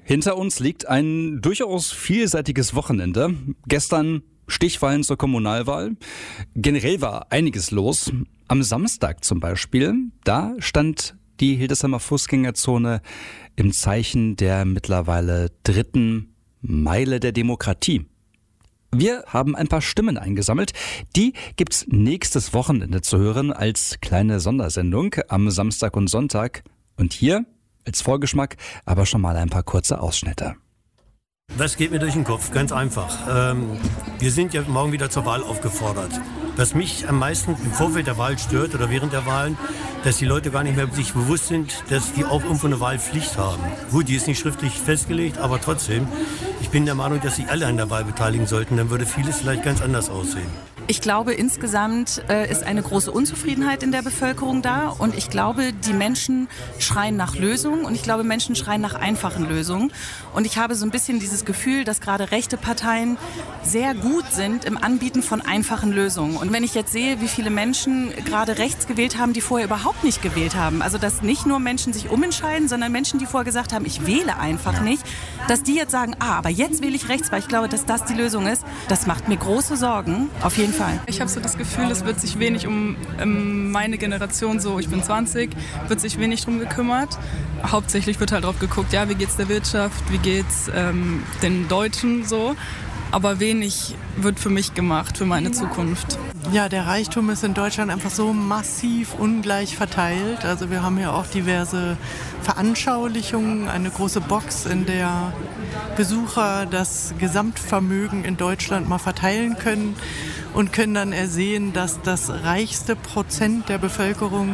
Hinter uns liegt ein durchaus vielseitiges Wochenende. Gestern Stichwahlen zur Kommunalwahl. Generell war einiges los. Am Samstag zum Beispiel, da stand die Hildesheimer Fußgängerzone im Zeichen der mittlerweile 3. Meile der Demokratie. Wir haben ein paar Stimmen eingesammelt. Die gibt's nächstes Wochenende zu hören als kleine Sondersendung am Samstag und Sonntag. Und hier als Vorgeschmack aber schon mal ein paar kurze Ausschnitte. Was geht mir durch den Kopf? Ganz einfach. Wir sind ja morgen wieder zur Wahl aufgefordert. Was mich am meisten im Vorfeld der Wahl stört oder während der Wahlen, dass die Leute gar nicht mehr sich bewusst sind, dass die auch irgendwo eine Wahlpflicht haben. Gut, die ist nicht schriftlich festgelegt, aber trotzdem. Ich bin der Meinung, dass sich alle an der Wahl beteiligen sollten. Dann würde vieles vielleicht ganz anders aussehen. Ich glaube, insgesamt ist eine große Unzufriedenheit in der Bevölkerung da. Und ich glaube, die Menschen schreien nach Lösungen. Und ich glaube, Menschen schreien nach einfachen Lösungen. Und ich habe so ein bisschen dieses Gefühl, dass gerade rechte Parteien sehr gut sind im Anbieten von einfachen Lösungen. Und wenn ich jetzt sehe, wie viele Menschen gerade rechts gewählt haben, die vorher überhaupt nicht gewählt haben, also dass nicht nur Menschen sich umentscheiden, sondern Menschen, die vorher gesagt haben, ich wähle einfach nicht, dass die jetzt sagen, aber jetzt wähle ich rechts, weil ich glaube, dass das die Lösung ist, das macht mir große Sorgen, auf jeden Fall. Ich habe so das Gefühl, es wird sich wenig um meine Generation, so ich bin 20, wird sich wenig drum gekümmert. Hauptsächlich wird halt drauf geguckt, ja, wie geht's der Wirtschaft, wie geht's den Deutschen so. Aber wenig wird für mich gemacht, für meine Zukunft. Ja, der Reichtum ist in Deutschland einfach so massiv ungleich verteilt. Also wir haben hier auch diverse Veranschaulichungen, eine große Box, in der Besucher das Gesamtvermögen in Deutschland mal verteilen können und können dann ersehen, dass das reichste Prozent der Bevölkerung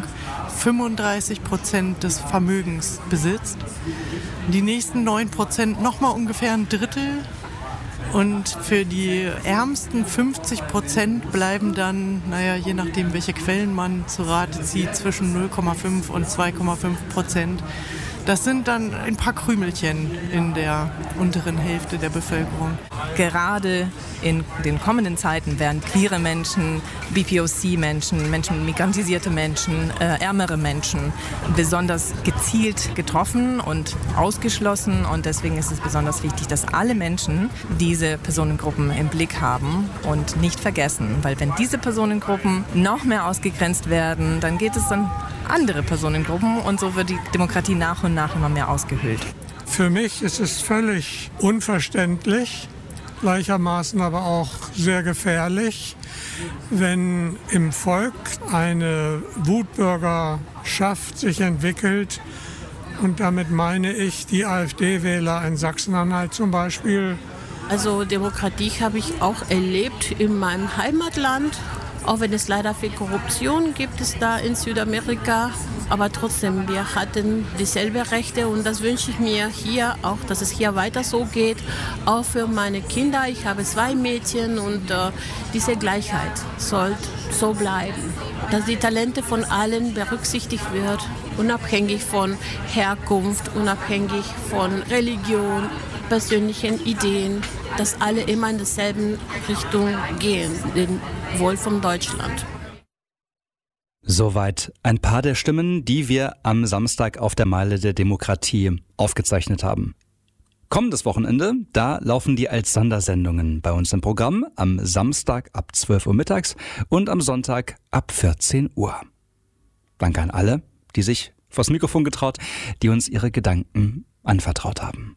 35% des Vermögens besitzt. Die nächsten 9% nochmal ungefähr ein Drittel. Und für die ärmsten 50% bleiben dann, je nachdem, welche Quellen man zu Rate zieht, zwischen 0,5 und 2,5%. Das sind dann ein paar Krümelchen in der unteren Hälfte der Bevölkerung. Gerade in den kommenden Zeiten werden queere Menschen, BPOC-Menschen, migrantisierte Menschen, ärmere Menschen besonders gezielt getroffen und ausgeschlossen. Und deswegen ist es besonders wichtig, dass alle Menschen diese Personengruppen im Blick haben und nicht vergessen. Weil wenn diese Personengruppen noch mehr ausgegrenzt werden, dann geht es dann andere Personengruppen und so wird die Demokratie nach und nach immer mehr ausgehöhlt. Für mich ist es völlig unverständlich, gleichermaßen aber auch sehr gefährlich, wenn im Volk eine Wutbürgerschaft sich entwickelt. Und damit meine ich die AfD-Wähler in Sachsen-Anhalt zum Beispiel. Also Demokratie habe ich auch erlebt in meinem Heimatland. Auch wenn es leider viel Korruption gibt es da in Südamerika. Aber trotzdem, wir hatten dieselben Rechte und das wünsche ich mir hier auch, dass es hier weiter so geht. Auch für meine Kinder. Ich habe 2 Mädchen und diese Gleichheit soll so bleiben. Dass die Talente von allen berücksichtigt wird, unabhängig von Herkunft, unabhängig von Religion, persönlichen Ideen, dass alle immer in derselben Richtung gehen, den Wohl von Deutschland. Soweit ein paar der Stimmen, die wir am Samstag auf der Meile der Demokratie aufgezeichnet haben. Kommendes Wochenende, da laufen die als Sondersendungen bei uns im Programm am Samstag ab 12 Uhr mittags und am Sonntag ab 14 Uhr. Danke an alle, die sich vors Mikrofon getraut, die uns ihre Gedanken anvertraut haben.